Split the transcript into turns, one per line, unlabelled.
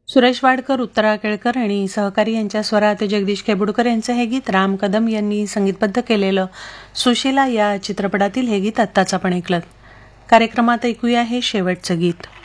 सुरेश वाडकर, उत्तरा केळकर आणि सहकारी यांच्या स्वरात जगदीश खेबुडकर यांचं हे गीत राम कदम यांनी संगीतबद्ध केलेलं सुशीला या चित्रपटातील हे गीत आत्ताच आपण ऐकलं. कार्यक्रमात ऐकूया हे शेवटचं गीत.